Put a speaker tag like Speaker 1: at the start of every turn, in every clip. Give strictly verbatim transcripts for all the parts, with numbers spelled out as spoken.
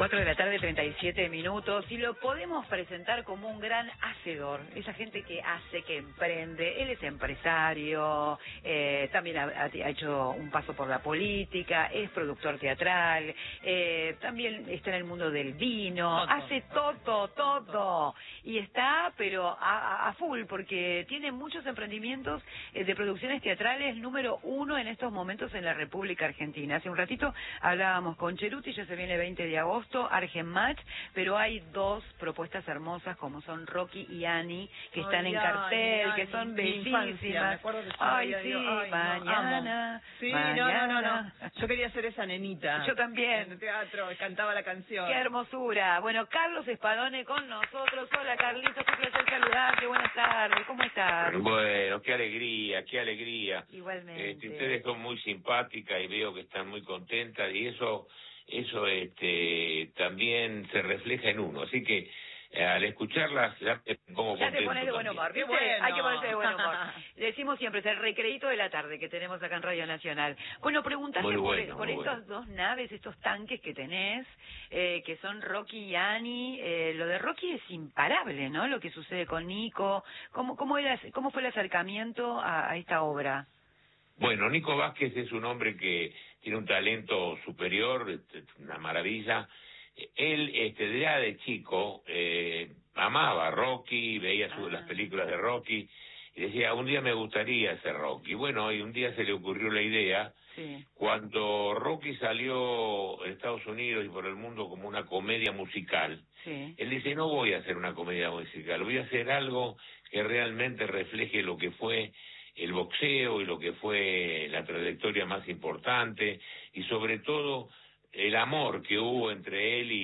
Speaker 1: cuatro de la tarde, treinta y siete minutos, y lo podemos presentar como un gran hacedor, esa gente que hace, que emprende. Él es empresario, eh, también ha, ha hecho un paso por la política, es productor teatral, eh, también está en el mundo del vino, todo. hace todo, todo, y está, pero a, a full, porque tiene muchos emprendimientos eh, de producciones teatrales, número uno en estos momentos en la República Argentina. Hace un ratito hablábamos con Cheruti, ya se viene el veinte de agosto, Argenmatch, pero hay dos propuestas hermosas como son Rocky y Ani, que ay, están en ay, cartel, ay, que son bellísimas. Ay, sí, digo, ay, mañana,
Speaker 2: no, sí,
Speaker 1: mañana.
Speaker 2: no, no, no, no. Yo quería ser esa nenita.
Speaker 1: Yo también.
Speaker 2: En el teatro, cantaba la canción.
Speaker 1: Qué hermosura. Bueno, Carlos Espadone con nosotros. Hola, Carlitos, qué placer saludarte. Buenas tardes, ¿cómo estás?
Speaker 3: Bueno, qué alegría, qué alegría.
Speaker 1: Igualmente.
Speaker 3: Este, ustedes son muy simpáticas y veo que están muy contentas y eso... eso este también se refleja en uno, así que eh, al escucharlas ya te pongo
Speaker 1: ya
Speaker 3: contento.
Speaker 1: te pones de buen humor, ¿viste?
Speaker 2: Bueno.
Speaker 1: Hay que ponerse de buen humor. Decimos siempre, es el recreíto de la tarde que tenemos acá en Radio Nacional. Bueno, preguntarte
Speaker 3: muy
Speaker 1: por,
Speaker 3: bueno,
Speaker 1: por
Speaker 3: muy
Speaker 1: estas
Speaker 3: bueno.
Speaker 1: dos naves, estos tanques que tenés, eh, que son Rocky y Ani. Eh, lo de Rocky es imparable, ¿no? Lo que sucede con Nico. ¿Cómo, cómo, era, cómo fue el acercamiento a, a esta obra?
Speaker 3: Bueno, Nico Vázquez es un hombre que tiene un talento superior, este, una maravilla. Él, este, ya de chico, eh, amaba a Rocky, veía su,
Speaker 1: Ah.
Speaker 3: las películas de Rocky, y decía, un día me gustaría ser Rocky. Bueno, y un día se le ocurrió la idea,
Speaker 1: sí.
Speaker 3: Cuando Rocky salió en Estados Unidos y por el mundo como una comedia musical,
Speaker 1: sí.
Speaker 3: él dice, no voy a hacer una comedia musical, voy a hacer algo que realmente refleje lo que fue el boxeo y lo que fue la trayectoria más importante y sobre todo el amor que hubo entre él y,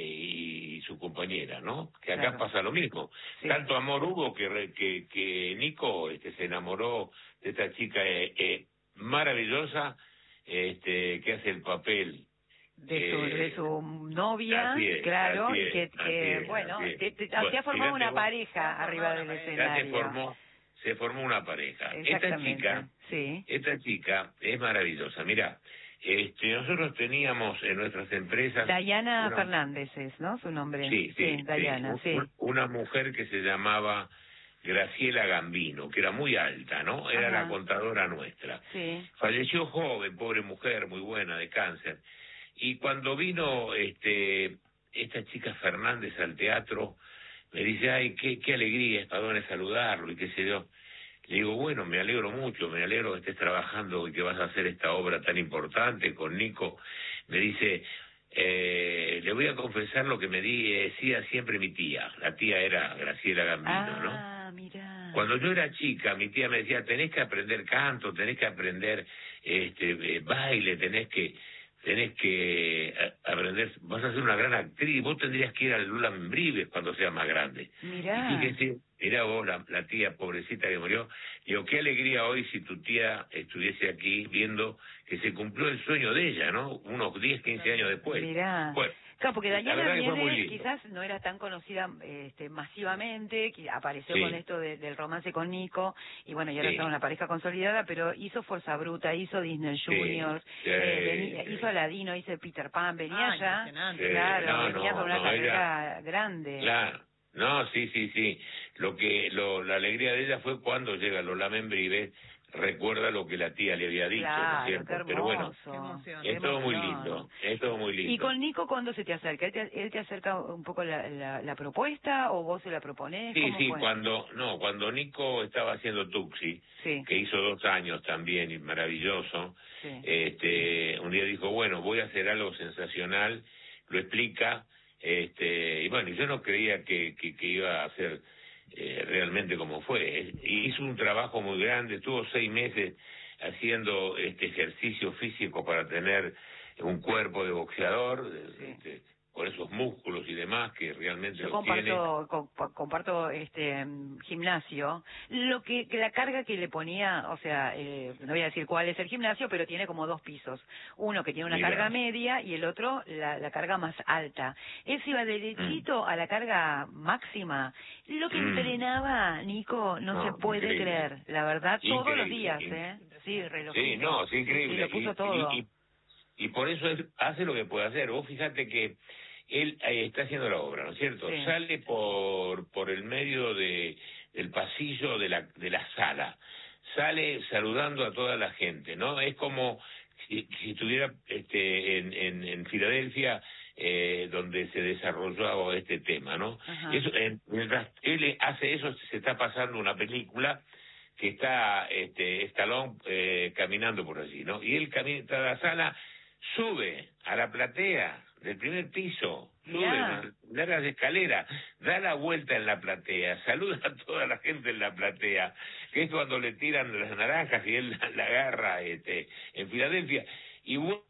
Speaker 3: y, y su compañera, ¿no? Que acá
Speaker 1: claro.
Speaker 3: pasa lo mismo.
Speaker 1: Sí.
Speaker 3: Tanto amor hubo que, que, que Nico este, se enamoró de esta chica eh, eh, maravillosa este, que hace el papel
Speaker 1: de su,
Speaker 3: eh,
Speaker 1: de su novia,
Speaker 3: es,
Speaker 1: claro, y
Speaker 3: es,
Speaker 1: que, que
Speaker 3: es,
Speaker 1: bueno, te, te,
Speaker 3: bueno,
Speaker 1: se ha formado una
Speaker 3: vos,
Speaker 1: pareja arriba del escenario.
Speaker 3: Ya se formó, se formó una pareja. Esta chica,
Speaker 1: sí.
Speaker 3: esta chica es maravillosa. Mira, este, nosotros teníamos en nuestras empresas...
Speaker 1: Dayana
Speaker 3: una,
Speaker 1: Fernández es, ¿no? Su nombre.
Speaker 3: Sí, sí,
Speaker 1: sí Dayana,
Speaker 3: sí.
Speaker 1: sí.
Speaker 3: Una mujer que se llamaba Graciela Gambino, que era muy alta, ¿no? Era
Speaker 1: Ajá.
Speaker 3: la contadora nuestra.
Speaker 1: Sí.
Speaker 3: Falleció joven, pobre mujer, muy buena, de cáncer. Y cuando vino este esta chica Fernández al teatro, me dice, ay, qué, qué alegría, Espadone, saludarlo, y qué sé yo. Le digo, bueno, me alegro mucho, me alegro que estés trabajando y que vas a hacer esta obra tan importante con Nico. Me dice, eh, le voy a confesar lo que me di, decía siempre mi tía. La tía era Graciela Gambino,
Speaker 1: ah,
Speaker 3: ¿no?
Speaker 1: Ah, mira.
Speaker 3: Cuando yo era chica, mi tía me decía, tenés que aprender canto, tenés que aprender este eh, baile, tenés que tenés que a, aprender, vas a ser una gran actriz, vos tendrías que ir al Lula Membrives cuando seas más grande.
Speaker 1: Mirá.
Speaker 3: Y fíjese, mirá vos, la, la tía pobrecita que murió, digo, qué alegría hoy si tu tía estuviese aquí viendo que se cumplió el sueño de ella, ¿no? Unos diez, quince años después.
Speaker 1: Mirá.
Speaker 3: Bueno,
Speaker 1: claro, porque Dayana viene,
Speaker 3: que
Speaker 1: quizás no era tan conocida este, masivamente, que apareció
Speaker 3: sí.
Speaker 1: con esto de, del romance con Nico, y bueno, y ahora
Speaker 3: sí.
Speaker 1: son una pareja consolidada, pero hizo Fuerza Bruta, hizo Disney Junior,
Speaker 3: sí.
Speaker 1: eh, venía,
Speaker 3: sí.
Speaker 1: hizo Aladino, hizo Peter Pan, venía
Speaker 2: ah,
Speaker 1: ya,
Speaker 3: sí.
Speaker 1: claro,
Speaker 3: no,
Speaker 1: venía
Speaker 3: no,
Speaker 1: con una
Speaker 3: no,
Speaker 1: carrera
Speaker 3: ella,
Speaker 1: grande.
Speaker 3: Claro, no, sí, sí, sí. Lo que, lo, la alegría de ella fue cuando llega Lola Membrives, recuerda lo que la tía le había dicho,
Speaker 1: claro,
Speaker 3: ¿no es cierto?
Speaker 1: qué hermoso,
Speaker 3: Pero bueno,
Speaker 1: qué emoción,
Speaker 3: es
Speaker 1: qué
Speaker 3: todo muy
Speaker 1: emoción.
Speaker 3: lindo, es todo muy lindo.
Speaker 1: ¿Y con Nico cuándo se te acerca? ¿Él te, él te acerca un poco la, la, la propuesta o vos se la proponés?
Speaker 3: Sí,
Speaker 1: ¿Cómo
Speaker 3: sí,
Speaker 1: fue?
Speaker 3: cuando, no, cuando Nico estaba haciendo Tuxi,
Speaker 1: sí.
Speaker 3: que hizo dos años también, y maravilloso,
Speaker 1: sí.
Speaker 3: este, un día dijo, bueno, voy a hacer algo sensacional, lo explica, este, y bueno, yo no creía que, que, que iba a hacer eh, realmente como fue. Y hizo un trabajo muy grande, estuvo seis meses haciendo este ejercicio físico para tener un cuerpo de boxeador,
Speaker 1: sí.
Speaker 3: este, con esos músculos y demás que realmente
Speaker 1: Yo
Speaker 3: los
Speaker 1: comparto,
Speaker 3: tiene.
Speaker 1: co- comparto este gimnasio. Lo que, que la carga que le ponía, o sea, eh, no voy a decir cuál es el gimnasio, pero tiene como dos pisos. Uno que tiene una
Speaker 3: Mirá.
Speaker 1: carga media y el otro la, la carga más alta. Él se iba derechito mm. a la carga máxima. Lo que mm. entrenaba, Nico, no, no se puede increíble. creer. La verdad,
Speaker 3: increíble.
Speaker 1: todos los días, ¿eh? Sí, relojito.
Speaker 3: Sí, no, es increíble.
Speaker 1: Sí, sí, lo puso
Speaker 3: y,
Speaker 1: todo.
Speaker 3: Y, y, y por eso él hace lo que puede hacer. Vos fíjate que él eh, está haciendo la obra, ¿no es cierto?
Speaker 1: Sí.
Speaker 3: Sale por por el medio de del pasillo de la de la sala, sale saludando a toda la gente, ¿no? Es como si, si estuviera este, en, en, en Filadelfia, eh, donde se desarrollaba este tema, ¿no?
Speaker 1: Ajá.
Speaker 3: Eso, en, mientras él hace eso, se está pasando una película que está este Stallone eh, caminando por allí, ¿no? Y él camina a la sala, sube a la platea del primer piso, sube,
Speaker 1: Ya.
Speaker 3: da las escaleras, da la vuelta en la platea, saluda a toda la gente en la platea, que es cuando le tiran las naranjas y él la, la agarra este, en Filadelfia, y bueno,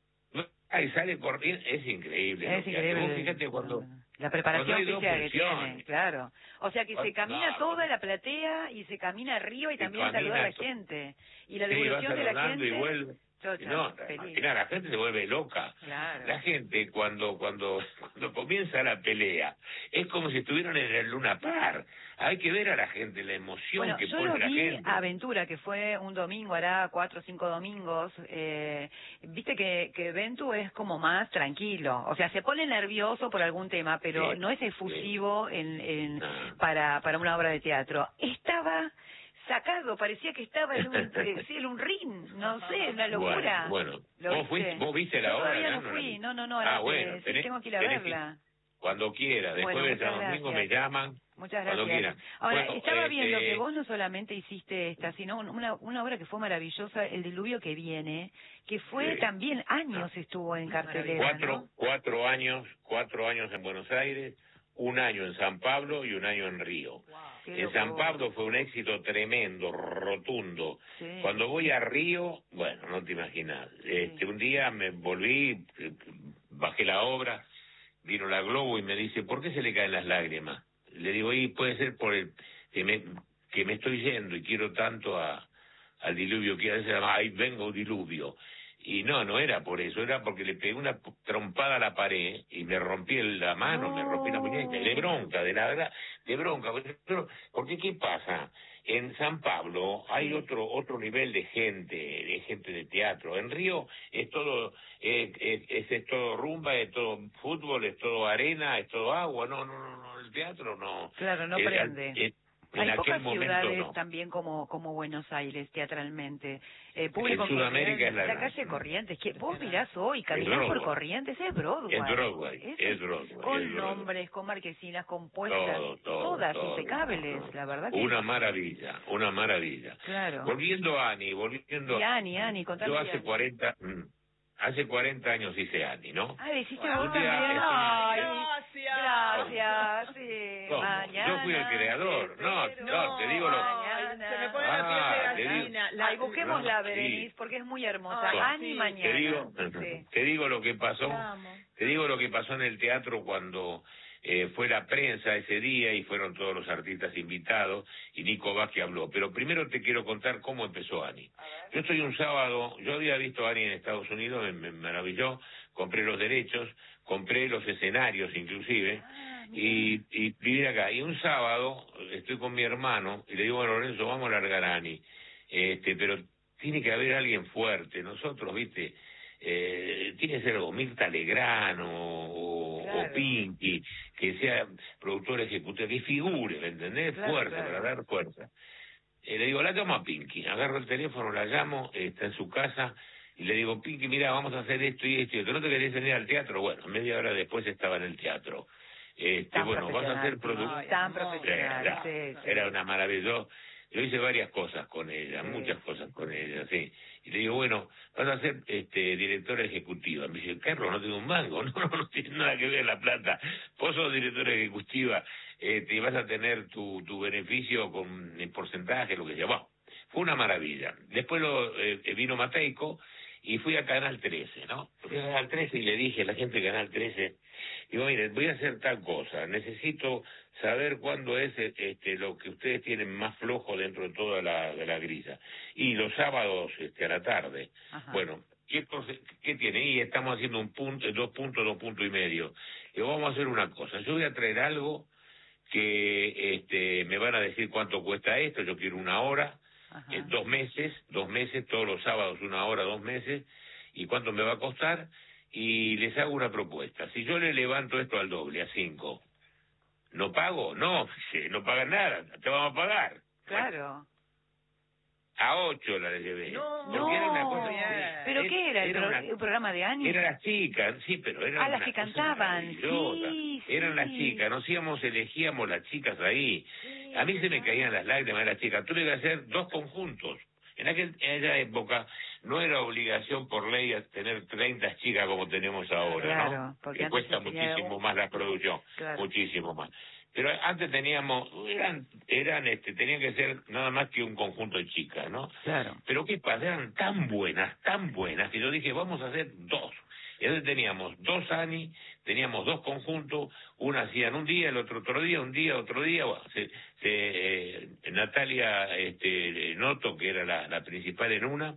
Speaker 3: y sale corriendo, es increíble.
Speaker 1: Es
Speaker 3: lo que
Speaker 1: increíble.
Speaker 3: hace. Vos fíjate cuando...
Speaker 1: La preparación
Speaker 3: cuando hay dos
Speaker 1: física que
Speaker 3: funciones.
Speaker 1: tiene, claro. O sea que se
Speaker 3: Cuando-
Speaker 1: camina
Speaker 3: no,
Speaker 1: toda la platea y se camina arriba y
Speaker 3: Se
Speaker 1: también
Speaker 3: camina
Speaker 1: saluda a la
Speaker 3: to-
Speaker 1: gente. Y la
Speaker 3: Sí, va
Speaker 1: devolución de la
Speaker 3: saludando
Speaker 1: gente...
Speaker 3: y vuelve.
Speaker 1: Chocha,
Speaker 3: No,
Speaker 1: feliz.
Speaker 3: imagina, la gente se vuelve loca.
Speaker 1: Claro.
Speaker 3: La gente cuando cuando cuando comienza la pelea es como si estuvieran en el Luna Park. Hay que ver a la gente, la emoción
Speaker 1: Bueno,
Speaker 3: que
Speaker 1: yo
Speaker 3: pone
Speaker 1: lo
Speaker 3: la
Speaker 1: vi
Speaker 3: gente.
Speaker 1: a Aventura, que fue un domingo, hará cuatro o cinco domingos. Eh, Viste que, que Ventu es como más tranquilo. O sea, se pone nervioso por algún tema, pero
Speaker 3: Sí,
Speaker 1: no es efusivo en, en,
Speaker 3: No.
Speaker 1: para, para una obra de teatro. Estaba sacado, parecía que estaba en un, eh, sí, en un ring, no sé, una locura.
Speaker 3: Bueno, bueno.
Speaker 1: ¿Lo
Speaker 3: ¿Vos,
Speaker 1: viste?
Speaker 3: fuiste, ¿Vos viste la
Speaker 1: Yo
Speaker 3: obra?
Speaker 1: todavía
Speaker 3: ya
Speaker 1: no
Speaker 3: la
Speaker 1: fui,
Speaker 3: vi.
Speaker 1: no, no, no,
Speaker 3: Ah,
Speaker 1: ahora
Speaker 3: bueno,
Speaker 1: sí,
Speaker 3: tenés,
Speaker 1: tengo que ir a
Speaker 3: tenés que-
Speaker 1: verla.
Speaker 3: cuando quiera, después
Speaker 1: Bueno,
Speaker 3: de
Speaker 1: muchas
Speaker 3: San Domingo
Speaker 1: gracias.
Speaker 3: me llaman.
Speaker 1: Muchas
Speaker 3: Cuando
Speaker 1: gracias.
Speaker 3: quieran.
Speaker 1: Ahora,
Speaker 3: Bueno,
Speaker 1: estaba
Speaker 3: este,
Speaker 1: viendo que vos no solamente hiciste esta, sino una, una obra que fue maravillosa, El diluvio que viene, que fue
Speaker 3: Sí.
Speaker 1: también años estuvo en cartelera,
Speaker 3: Cuatro,
Speaker 1: ¿no?
Speaker 3: cuatro años, cuatro años en Buenos Aires, un año en San Pablo y un año en Río.
Speaker 1: Qué
Speaker 3: En San
Speaker 1: locura.
Speaker 3: Pablo fue un éxito tremendo, rotundo.
Speaker 1: Sí.
Speaker 3: Cuando voy a Río, bueno, no te imaginas. Este, un día me volví, eh, bajé la obra, vino la Globo y me dice, ¿por qué se le caen las lágrimas? Le digo, y puede ser por el que me, que me estoy yendo y quiero tanto a, al diluvio, que a veces, ay, vengo diluvio. Y no, no era por eso, era porque le pegué una trompada a la pared y me rompí la mano, me rompí la muñeca, de bronca, de la verdad, de bronca. Pero, porque ¿qué pasa? En San Pablo hay
Speaker 1: Sí.
Speaker 3: otro otro nivel de gente, de gente de teatro. En Río es todo, eh, es, es, es todo rumba, es todo fútbol, es todo arena, es todo agua. No, no, no, no el teatro no.
Speaker 1: Claro, no
Speaker 3: Eh,
Speaker 1: prende.
Speaker 3: eh, en
Speaker 1: Hay
Speaker 3: aquel
Speaker 1: pocas
Speaker 3: momento
Speaker 1: ciudades
Speaker 3: no.
Speaker 1: también como como Buenos Aires teatralmente. Eh, público
Speaker 3: En Sudamérica es la
Speaker 1: la
Speaker 3: gran.
Speaker 1: calle Corrientes, que vos mirás hoy, caminás por
Speaker 3: Broadway.
Speaker 1: Corrientes, es Broadway.
Speaker 3: Es Broadway, es Broadway,
Speaker 1: Con
Speaker 3: es Broadway.
Speaker 1: nombres, con marquesinas, con puestas,
Speaker 3: Todo, todo,
Speaker 1: todas
Speaker 3: todo,
Speaker 1: impecables,
Speaker 3: todo.
Speaker 1: la verdad que...
Speaker 3: Una maravilla, una maravilla.
Speaker 1: Claro.
Speaker 3: Volviendo a Ani, volviendo
Speaker 1: Y Ani, Ani, contame
Speaker 3: Yo
Speaker 1: de
Speaker 3: hace
Speaker 1: Ani.
Speaker 3: cuarenta, mm, hace cuarenta años hice Ani, ¿no?
Speaker 1: Ah, ¿le hiciste
Speaker 2: Ah,
Speaker 1: vos
Speaker 3: un día,
Speaker 1: también?
Speaker 3: este,
Speaker 1: Ay,
Speaker 2: Gracias.
Speaker 1: gracias, sí.
Speaker 3: ¿Cómo?
Speaker 1: Mañana
Speaker 3: Yo fui el creador.
Speaker 1: te
Speaker 3: No,
Speaker 1: espero.
Speaker 3: no, te digo lo-
Speaker 1: Mañana.
Speaker 2: Se me pone la
Speaker 3: Ah,
Speaker 2: piel
Speaker 3: te
Speaker 2: de
Speaker 3: digo-
Speaker 2: gallina. La-
Speaker 1: Ay, busquémosla,
Speaker 3: no,
Speaker 1: Berenice,
Speaker 3: sí.
Speaker 1: porque es muy hermosa.
Speaker 2: Ay,
Speaker 1: Ani
Speaker 2: sí.
Speaker 1: mañana.
Speaker 3: Te digo,
Speaker 1: Sí.
Speaker 3: te digo lo que pasó.
Speaker 2: La amo.
Speaker 3: Te digo lo que pasó en el teatro cuando eh, fue la prensa ese día y fueron todos los artistas invitados y Nico Vázquez habló. Pero primero te quiero contar cómo empezó Ani. Yo estoy un sábado, yo había visto a Ani en Estados Unidos, me, me maravilló, compré los derechos, compré los escenarios inclusive,
Speaker 1: Ah,
Speaker 3: y, y vivir acá. Y un sábado estoy con mi hermano y le digo a Lorenzo, vamos a largar a Ani. Este, pero tiene que haber alguien fuerte. Nosotros, viste, eh, tiene que ser algo Mirta Legrand o, o,
Speaker 1: Claro.
Speaker 3: o Pinky, que sea productor ejecutivo, que figure, ¿me entendés?
Speaker 1: Claro,
Speaker 3: fuerza,
Speaker 1: claro.
Speaker 3: para dar fuerza. Eh, le digo, la llamo a Pinky, agarro el teléfono, la llamo, eh, está en su casa, y le digo, Pinky, mira, vamos a hacer esto y esto y esto, ¿no te querés venir al teatro? Bueno, media hora después estaba en el teatro. Este,
Speaker 1: Tan
Speaker 3: bueno, vas a hacer
Speaker 1: profesional,
Speaker 3: productor.
Speaker 1: sí, tan
Speaker 2: Ay,
Speaker 1: profesional,
Speaker 3: Era,
Speaker 1: sí, sí.
Speaker 3: era una maravilla. Yo, yo hice varias cosas con ella,
Speaker 1: Sí.
Speaker 3: muchas cosas con ella, sí. Y le digo, bueno, vas a ser este, directora ejecutiva. Me dice, Carlos, no tengo un mango. No, no, no tiene nada que ver la plata. Vos sos directora ejecutiva, este, y vas a tener tu, tu beneficio con el porcentaje, lo que sea. Bueno, fue una maravilla. Después lo, eh, vino Mateico y fui a Canal trece, ¿no? Fui a Canal trece y le dije a la gente de Canal trece, digo, miren, voy a hacer tal cosa, necesito saber cuándo es este, lo que ustedes tienen más flojo dentro de toda la, de la grilla. Y los sábados este, a la tarde.
Speaker 1: Ajá.
Speaker 3: Bueno, ¿qué, cosa- ¿qué tiene? Y estamos haciendo un punto, dos puntos, dos puntos y medio. Digo, vamos a hacer una cosa, yo voy a traer algo que este, me van a decir cuánto cuesta esto, yo quiero una hora,
Speaker 1: Ajá.
Speaker 3: eh, dos meses, dos meses, todos los sábados una hora, dos meses, y cuánto me va a costar, y les hago una propuesta. Si yo le levanto esto al doble, a cinco, ¿no pago? No, no pagan nada, te vamos a pagar.
Speaker 1: Claro.
Speaker 3: A ocho la llevé.
Speaker 2: No,
Speaker 3: Porque
Speaker 1: no.
Speaker 3: era una cosa...
Speaker 1: ¿Pero
Speaker 3: era,
Speaker 1: qué era? ¿El,
Speaker 3: era
Speaker 1: pro-
Speaker 3: una,
Speaker 1: el programa de Ani?
Speaker 3: Eran las chicas, sí, pero eran
Speaker 1: Ah, las
Speaker 3: una
Speaker 1: que
Speaker 3: cosa
Speaker 1: cantaban,
Speaker 3: maravillosa.
Speaker 1: sí,
Speaker 3: Eran
Speaker 1: sí.
Speaker 3: las chicas, nos íbamos, elegíamos las chicas ahí.
Speaker 1: Sí,
Speaker 3: A mí se me
Speaker 1: ¿verdad?
Speaker 3: caían las lágrimas de las chicas. Tuve que hacer dos conjuntos. En, aquel, en aquella época no era obligación por ley a tener treinta chicas como tenemos ahora,
Speaker 1: Claro,
Speaker 3: ¿no?
Speaker 1: porque
Speaker 3: Que
Speaker 1: antes
Speaker 3: cuesta
Speaker 1: se tenía
Speaker 3: muchísimo
Speaker 1: un-
Speaker 3: más la producción,
Speaker 1: Claro.
Speaker 3: muchísimo más. Pero antes teníamos, eran, eran, este, tenían que ser nada más que un conjunto de chicas, ¿no?
Speaker 1: Claro.
Speaker 3: Pero qué pasa, eran tan buenas, tan buenas, que yo dije, vamos a hacer dos. Y entonces teníamos dos Ani, teníamos dos conjuntos, una hacían un día, el otro otro día, un día, otro día. Bueno, se, se, eh, Natalia este, Noto, que era la, la principal en una,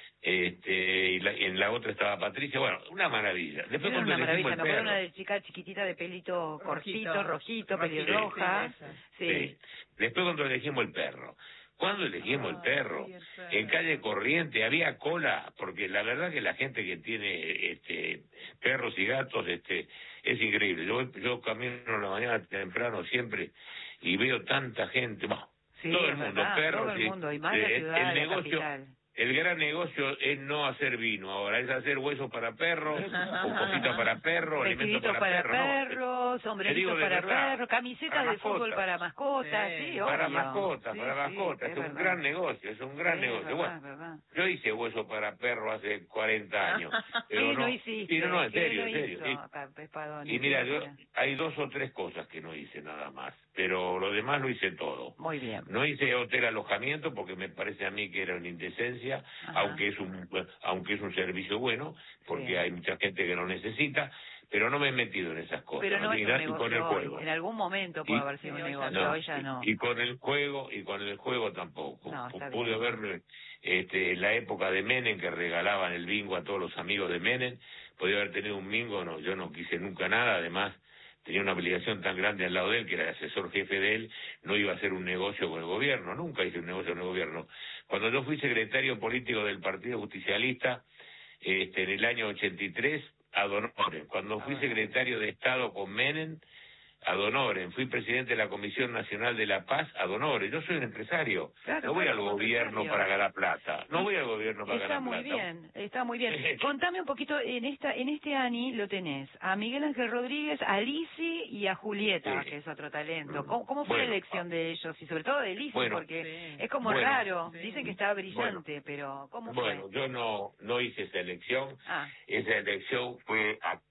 Speaker 3: este, y la, en la otra estaba Patricia, bueno, una maravilla. Después
Speaker 1: Era
Speaker 3: cuando
Speaker 1: una maravilla,
Speaker 3: elegimos
Speaker 1: me
Speaker 3: el
Speaker 1: acuerdo
Speaker 3: perro,
Speaker 1: una de chica chiquitita de pelito cortito,
Speaker 2: Rojito.
Speaker 1: rojito,
Speaker 2: Rojito,
Speaker 1: pelirroja.
Speaker 2: sí, esa.
Speaker 1: Sí.
Speaker 3: sí. Después cuando elegimos el perro, cuando elegimos el
Speaker 2: Ay,
Speaker 3: perro,
Speaker 2: sí, el perro.
Speaker 3: en calle Corriente había cola, porque la verdad que la gente que tiene este perros y gatos este es increíble. Yo yo camino en la mañana temprano siempre y veo tanta gente, bah,
Speaker 1: Sí,
Speaker 3: todo el
Speaker 1: es
Speaker 3: mundo,
Speaker 1: verdad,
Speaker 3: perros,
Speaker 1: todo el
Speaker 3: y-
Speaker 1: mundo, y más la
Speaker 3: eh,
Speaker 1: ciudad,
Speaker 3: el
Speaker 1: la
Speaker 3: negocio,
Speaker 1: capital.
Speaker 3: el gran negocio es no hacer vino ahora, es hacer huesos para perros, o cositas para perros, alimentos
Speaker 1: Vestiditos
Speaker 3: para,
Speaker 1: para
Speaker 3: perros. no,
Speaker 1: perros,
Speaker 3: te digo
Speaker 1: sombreritos
Speaker 3: de
Speaker 1: para
Speaker 3: verdad,
Speaker 1: perros, camisetas
Speaker 3: para
Speaker 1: de fútbol
Speaker 3: mascotas.
Speaker 1: para mascotas,
Speaker 2: Sí,
Speaker 1: sí,
Speaker 3: para
Speaker 1: obvio.
Speaker 3: mascotas,
Speaker 1: Sí,
Speaker 3: para
Speaker 1: sí,
Speaker 3: mascotas,
Speaker 1: es
Speaker 3: es un
Speaker 1: verdad.
Speaker 3: gran negocio, es un gran
Speaker 1: Sí,
Speaker 3: negocio.
Speaker 1: es verdad,
Speaker 3: Bueno,
Speaker 1: es verdad.
Speaker 3: yo hice hueso para perro hace cuarenta años, pero
Speaker 1: ¿Qué
Speaker 3: no,
Speaker 1: no hiciste?
Speaker 3: sí, no, no, en
Speaker 1: ¿Qué
Speaker 3: serio,
Speaker 1: no
Speaker 3: en serio.
Speaker 1: hizo, Pepe Padoni?
Speaker 3: Y, y mira,
Speaker 1: ¿Qué
Speaker 3: yo,
Speaker 1: era?
Speaker 3: hay dos o tres cosas que no hice nada más, pero lo demás lo hice todo.
Speaker 1: Muy bien.
Speaker 3: No hice hotel alojamiento porque me parece a mí que era una indecencia,
Speaker 1: Ajá.
Speaker 3: aunque es un aunque es un servicio bueno, porque
Speaker 1: Sí.
Speaker 3: hay mucha gente que lo necesita, pero no me he metido en esas cosas.
Speaker 1: Pero no
Speaker 3: ¿no?
Speaker 1: es
Speaker 3: Y
Speaker 1: un
Speaker 3: nada, y con el
Speaker 1: negocio hoy.
Speaker 3: juego.
Speaker 1: En algún momento puede
Speaker 3: Y-
Speaker 1: haber sido
Speaker 2: Sí,
Speaker 1: un
Speaker 2: hoy ya
Speaker 1: negocio,
Speaker 3: no,
Speaker 1: hoy ya no.
Speaker 3: y, y con el juego y con el juego tampoco.
Speaker 1: No, está
Speaker 3: Pude
Speaker 1: bien.
Speaker 3: ver este, la época de Menem que regalaban el bingo a todos los amigos de Menem. Podía haber tenido un bingo, no, yo no quise nunca nada. Además tenía una obligación tan grande al lado de él, que era el asesor jefe de él, no iba a hacer un negocio con el gobierno. Nunca hice un negocio con el gobierno. Cuando yo fui secretario político del Partido Justicialista este, en el año ochenta y tres, ad honorem. Cuando fui secretario de Estado con Menem, ad honorem. Fui presidente de la Comisión Nacional de la Paz, ad honorem. Yo soy un empresario.
Speaker 1: Claro,
Speaker 3: no voy
Speaker 1: claro,
Speaker 3: al
Speaker 1: como
Speaker 3: gobierno
Speaker 1: empresario.
Speaker 3: para ganar plata. No voy al gobierno para
Speaker 1: Está
Speaker 3: ganar
Speaker 1: muy
Speaker 3: plata.
Speaker 1: bien, está muy bien. Contame un poquito, en esta en este Ani lo tenés a Miguel Ángel Rodríguez, a Lisi y a Julieta,
Speaker 3: Sí.
Speaker 1: que es otro talento. ¿Cómo, cómo fue
Speaker 3: Bueno,
Speaker 1: la elección de ellos? Y sobre todo de Lisi,
Speaker 3: bueno,
Speaker 1: porque
Speaker 2: sí.
Speaker 1: es como
Speaker 3: Bueno,
Speaker 1: raro.
Speaker 2: sí.
Speaker 1: Dicen que está brillante, pero ¿cómo
Speaker 3: Bueno,
Speaker 1: fue?
Speaker 3: yo no, no hice esa elección.
Speaker 1: Ah,
Speaker 3: Esa elección fue a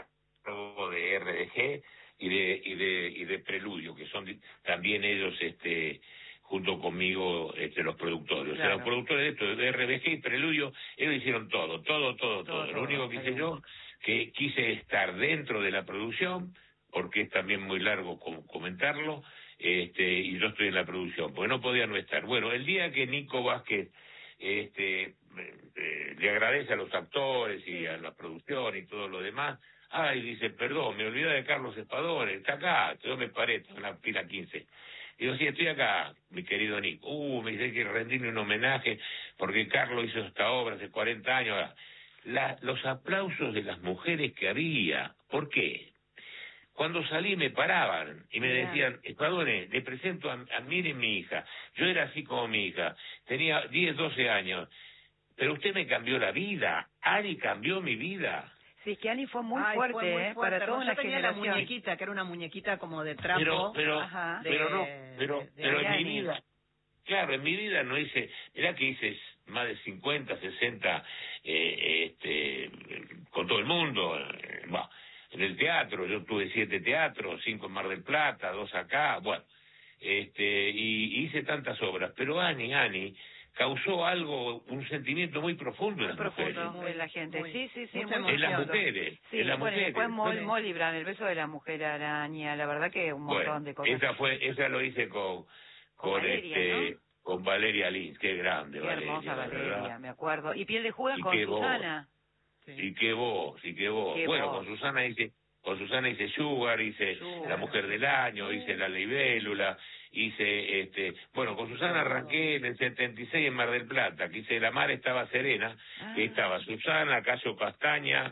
Speaker 3: cargo de R D G y de y de y de Preludio, que son di- también ellos este junto conmigo este los productores. O sea,
Speaker 1: Claro.
Speaker 3: los productores de esto, de R D G y Preludio, ellos hicieron todo, todo, todo, todo.
Speaker 1: Todo,
Speaker 3: Lo
Speaker 1: todo,
Speaker 3: único que
Speaker 1: está
Speaker 3: hice
Speaker 1: bien.
Speaker 3: yo, que quise estar dentro de la producción, porque es también muy largo com- comentarlo, este y yo estoy en la producción, porque no podía no estar. Bueno, el día que Nico Vázquez este eh, eh, le agradece a los actores y
Speaker 1: Sí.
Speaker 3: a la producción y todo lo demás, ay, dice, perdón, me olvidé de Carlos Espadone, está acá, yo me paré, está en la fila quince. Digo, sí, estoy acá, mi querido Nico. Uh, me dice que rendirle un homenaje, porque Carlos hizo esta obra hace cuarenta años. La, los aplausos de las mujeres que había, ¿por qué? Cuando salí me paraban y me
Speaker 1: Mirá.
Speaker 3: decían, Espadone, le presento a, a Miren mi hija. Yo era así como mi hija, tenía diez, doce años, pero usted me cambió la vida, Ari cambió mi vida.
Speaker 1: sí, es que Ani fue muy
Speaker 2: Ay,
Speaker 1: fuerte,
Speaker 2: fue muy
Speaker 1: ¿eh?
Speaker 2: fuerte.
Speaker 1: Para toda
Speaker 2: Yo
Speaker 1: una
Speaker 2: tenía
Speaker 1: generación.
Speaker 2: la muñequita, que era una muñequita como de trapo.
Speaker 3: Pero, pero,
Speaker 1: Ajá.
Speaker 3: pero
Speaker 2: de-
Speaker 3: no, pero,
Speaker 2: de- de
Speaker 3: pero en mi
Speaker 1: Ariani.
Speaker 3: vida, claro, en mi vida no hice, mirá que hice más de cincuenta, sesenta, eh, este, con todo el mundo, eh, bah, en el teatro, yo tuve siete teatros, cinco en Mar del Plata, dos acá, bueno, este, y, y hice tantas obras, pero Ani, Ani, causó algo, un sentimiento muy profundo en
Speaker 1: Muy
Speaker 3: las
Speaker 1: profundo
Speaker 3: mujeres.
Speaker 1: en la gente.
Speaker 2: Muy-
Speaker 1: sí, sí, sí.
Speaker 2: mucha
Speaker 1: muy
Speaker 3: En las
Speaker 2: emoción.
Speaker 3: mujeres,
Speaker 1: Sí,
Speaker 3: en las
Speaker 1: bueno,
Speaker 3: mujeres.
Speaker 1: después Mol,
Speaker 2: Sí.
Speaker 1: Molly Brand, el beso de la mujer araña, la verdad que un montón
Speaker 3: Bueno,
Speaker 1: de cosas.
Speaker 3: esa fue, esa lo hice con,
Speaker 1: Con
Speaker 3: con,
Speaker 1: Valeria,
Speaker 3: este,
Speaker 1: ¿no?
Speaker 3: con Valeria Lins, qué grande
Speaker 1: Qué
Speaker 3: Valeria,
Speaker 1: hermosa
Speaker 3: la
Speaker 1: Valeria,
Speaker 3: verdad.
Speaker 1: me acuerdo. Y Piel de Judas
Speaker 3: Y
Speaker 1: con
Speaker 3: qué voz.
Speaker 1: Susana.
Speaker 2: Sí.
Speaker 3: Y qué vos, y qué vos.
Speaker 1: Qué
Speaker 3: bueno,
Speaker 1: voz.
Speaker 3: con Susana hice, con Susana hice Sugar, hice
Speaker 1: Sugar.
Speaker 3: La Mujer del Año, hice La Libélula, hice, este, bueno, con Susana arranqué en el setenta y seis en Mar del Plata, que hice La Mar estaba serena,
Speaker 1: Ah.
Speaker 3: que estaba Susana, Cayo Castaña,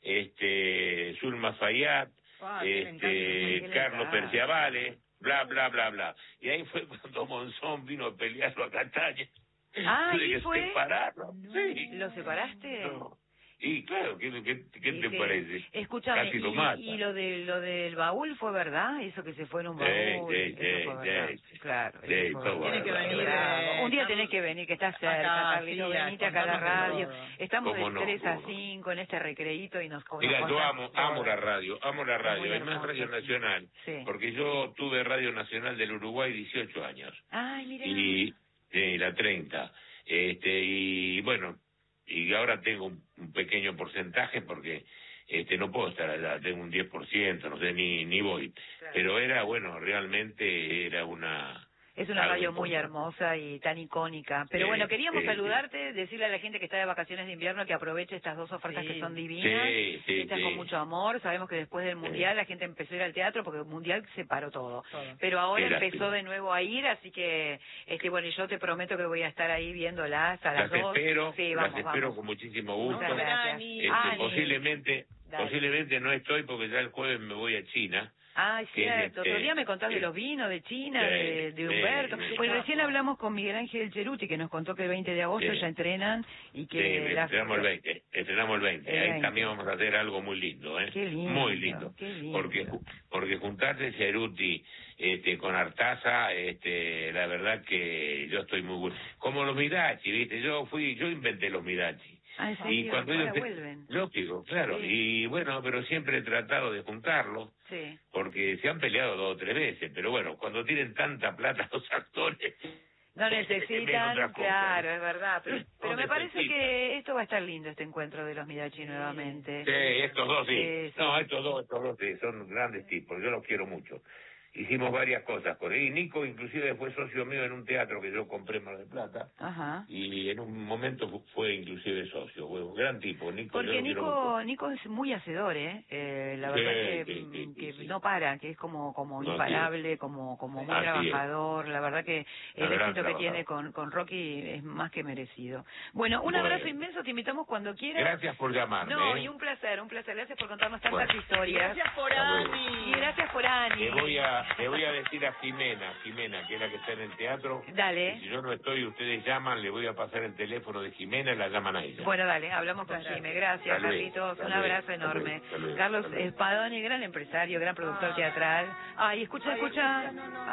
Speaker 3: este, Zulma Fayad,
Speaker 2: Ah, qué
Speaker 3: este,
Speaker 1: encanta.
Speaker 3: Carlos Perciavale, bla, bla, bla, bla. Y ahí fue cuando Monzón vino a pelearlo a Castaña.
Speaker 1: Ah,
Speaker 3: Tuve
Speaker 1: ¿y
Speaker 3: que
Speaker 1: fue?
Speaker 3: separarlo. Sí.
Speaker 1: ¿Lo separaste?
Speaker 3: No. Y claro, ¿qué, qué, qué
Speaker 1: Y
Speaker 3: te
Speaker 1: que-
Speaker 3: parece?
Speaker 1: Escúchame,
Speaker 3: Casi lo
Speaker 1: y,
Speaker 3: mata.
Speaker 1: y lo de lo del baúl fue verdad, eso que se fue en un
Speaker 3: Sí,
Speaker 1: baúl,
Speaker 3: sí,
Speaker 1: eso
Speaker 3: sí,
Speaker 1: fue verdad,
Speaker 3: sí.
Speaker 1: claro,
Speaker 3: Sí,
Speaker 1: eso fue
Speaker 3: todo
Speaker 1: verdad.
Speaker 2: Tiene que
Speaker 3: verdad.
Speaker 2: venir,
Speaker 1: Bravo.
Speaker 2: eh,
Speaker 1: Un día
Speaker 2: Carlos,
Speaker 1: tenés que venir, que estás cerca,
Speaker 2: acá,
Speaker 1: Carlito,
Speaker 2: sí, a
Speaker 1: venite acá a la
Speaker 2: contarnos
Speaker 1: radio.
Speaker 2: todo.
Speaker 1: Estamos
Speaker 3: ¿Cómo
Speaker 1: de
Speaker 3: no?
Speaker 1: tres a
Speaker 3: ¿Cómo no?
Speaker 1: cinco en este recreíto y nos, nos
Speaker 3: Mira, yo
Speaker 1: contás
Speaker 3: amo,
Speaker 1: todo.
Speaker 3: amo la radio, amo la
Speaker 1: Es
Speaker 3: radio,
Speaker 1: muy
Speaker 3: hay más
Speaker 1: hermoso,
Speaker 3: Radio
Speaker 1: sí.
Speaker 3: Nacional,
Speaker 1: Sí.
Speaker 3: porque yo tuve Radio Nacional del Uruguay dieciocho años,
Speaker 1: Ay, mira.
Speaker 3: y eh, la treinta, este, y bueno, y ahora tengo un, un pequeño porcentaje porque este no puedo estar allá, tengo un diez por ciento, no sé, ni, ni voy,
Speaker 1: Claro.
Speaker 3: pero era, bueno, realmente era una...
Speaker 1: Es una
Speaker 3: algo
Speaker 1: radio muy
Speaker 3: importante.
Speaker 1: hermosa y tan icónica. Pero
Speaker 3: Sí,
Speaker 1: bueno, queríamos
Speaker 3: sí,
Speaker 1: saludarte, decirle a la gente que está de vacaciones de invierno que aproveche estas dos ofertas
Speaker 2: Sí.
Speaker 1: que son divinas,
Speaker 3: Sí, sí,
Speaker 1: hechas
Speaker 3: sí.
Speaker 1: con mucho amor. Sabemos que después del Mundial la gente empezó a ir al teatro porque el Mundial separó todo.
Speaker 2: Todo.
Speaker 1: Pero ahora
Speaker 3: Qué
Speaker 1: empezó
Speaker 3: lástima.
Speaker 1: de nuevo a ir, así que, este bueno, y yo te prometo que voy a estar ahí viéndolas a las,
Speaker 3: Las
Speaker 1: dos.
Speaker 3: espero,
Speaker 1: Sí,
Speaker 3: las
Speaker 1: vamos,
Speaker 3: espero
Speaker 1: vamos.
Speaker 3: con muchísimo gusto.
Speaker 1: Muchas gracias.
Speaker 2: Ani.
Speaker 3: Este,
Speaker 1: Ani.
Speaker 3: posiblemente,
Speaker 1: Dale.
Speaker 3: posiblemente no estoy porque ya el jueves me voy a China.
Speaker 1: Ay,
Speaker 3: que es
Speaker 1: cierto.
Speaker 3: este-
Speaker 1: Otro día me contás de
Speaker 3: que-
Speaker 1: los vinos de China,
Speaker 3: Sí,
Speaker 1: de, de
Speaker 3: sí,
Speaker 1: Humberto.
Speaker 3: sí.
Speaker 1: Bueno, recién hablamos con Miguel Ángel Cheruti, que nos contó que el veinte de agosto
Speaker 3: Sí.
Speaker 1: ya entrenan y
Speaker 3: Sí,
Speaker 1: que... las-
Speaker 3: estrenamos el veinte, estrenamos el veinte.
Speaker 1: El
Speaker 3: Ahí
Speaker 1: veinte.
Speaker 3: también vamos a hacer algo muy lindo, ¿eh?
Speaker 1: Qué lindo,
Speaker 3: Muy lindo.
Speaker 1: qué lindo.
Speaker 3: Porque ju- porque juntarse Ceruti este, con Artaza, este, la verdad que yo estoy muy... gu- Como los Midachi, ¿viste? Yo fui, yo inventé los Midachi.
Speaker 1: Ah, ¿en
Speaker 3: Y
Speaker 1: serio?
Speaker 3: cuando
Speaker 1: Ahora
Speaker 3: ellos...
Speaker 1: vuelven.
Speaker 3: Lógico, claro.
Speaker 1: Sí.
Speaker 3: Y bueno, pero siempre he tratado de juntarlos.
Speaker 1: Sí.
Speaker 3: Porque se han peleado dos o tres veces, pero bueno, cuando tienen tanta plata los actores...
Speaker 1: No
Speaker 3: ven
Speaker 1: necesitan,
Speaker 3: otra cosa,
Speaker 1: claro,
Speaker 3: ¿no?
Speaker 1: es verdad. Pero,
Speaker 3: No
Speaker 1: pero me parece
Speaker 3: necesitan.
Speaker 1: que esto va a estar lindo, este encuentro de los Midachi nuevamente.
Speaker 3: Sí, estos dos sí.
Speaker 1: Sí, sí.
Speaker 3: No, estos dos, estos dos sí, son grandes tipos, yo los quiero mucho. Hicimos varias cosas con él. Y Nico inclusive fue socio mío en un teatro que yo compré en Mar del Plata.
Speaker 1: Ajá.
Speaker 3: Y en un momento fu- fue inclusive socio. Fue un gran tipo, Nico. yo
Speaker 1: Porque
Speaker 3: lo quiero
Speaker 1: Nico
Speaker 3: mucho.
Speaker 1: Nico es muy hacedor, ¿eh? eh la
Speaker 3: Sí,
Speaker 1: verdad que,
Speaker 3: sí, sí,
Speaker 1: mm, que
Speaker 3: sí, sí.
Speaker 1: no para, que es como como
Speaker 3: No,
Speaker 1: imparable, como como muy
Speaker 3: Así es.
Speaker 1: trabajador. La verdad que
Speaker 3: Un
Speaker 1: el
Speaker 3: gran
Speaker 1: éxito que
Speaker 3: trabajador.
Speaker 1: tiene con, con Rocky es más que merecido. Bueno, un
Speaker 3: Bueno.
Speaker 1: abrazo inmenso, te invitamos cuando quieras.
Speaker 3: Gracias por llamarme.
Speaker 1: No,
Speaker 3: ¿eh?
Speaker 1: y un placer, un placer. Gracias por contarnos tantas
Speaker 3: Bueno.
Speaker 1: historias.
Speaker 2: Gracias por
Speaker 3: Hasta luego.
Speaker 2: Ani.
Speaker 1: Y gracias por Ani.
Speaker 3: Le voy a, le voy a decir a Jimena, Jimena, que es la que está en el teatro.
Speaker 1: Dale.
Speaker 3: que si yo no estoy, ustedes llaman, le voy a pasar el teléfono de Jimena y la llaman a ella.
Speaker 1: Bueno, dale, hablamos con Jimé. Gracias,
Speaker 3: Hasta luego,
Speaker 1: Carlitos.
Speaker 3: hasta
Speaker 1: Un
Speaker 3: luego,
Speaker 1: abrazo
Speaker 3: hasta luego,
Speaker 1: enorme.
Speaker 3: hasta luego,
Speaker 1: Carlos
Speaker 3: hasta luego.
Speaker 1: Espadoni, gran empresario, gran productor
Speaker 2: Ah.
Speaker 1: teatral. Ay, escucha,
Speaker 2: Ay,
Speaker 1: escucha.
Speaker 2: escucha, no, no.